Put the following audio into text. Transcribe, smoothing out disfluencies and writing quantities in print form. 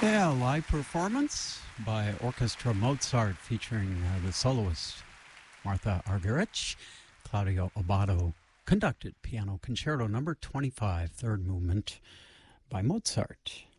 Yeah, live performance by Orchestra Mozart featuring the soloist Martha Argerich. Claudio Abbado conducted piano concerto number 25, third movement by Mozart.